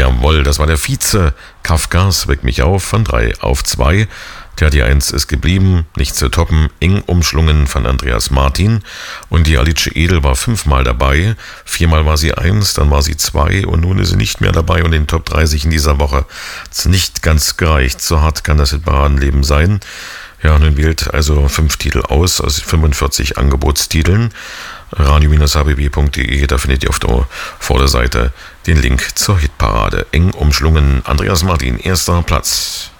Jawohl, das war der Vize. Kafkas Weck mich auf von 3 auf 2. Tja, die 1 ist geblieben, nicht zu toppen, eng umschlungen von Andreas Martin. Und die Alice Edel war 5-mal dabei, 4-mal war sie 1, dann war sie 2 und nun ist sie nicht mehr dabei. Und in den Top 30 in dieser Woche hat es nicht ganz gereicht. So hart kann das Hitparadenleben sein. Ja, nun wählt also 5 Titel aus 45 Angebotstiteln. radio-hbb.de, da findet ihr auf der Vorderseite den Link zur Hitparade. Eng umschlungen, Andreas Martin, 1. Platz.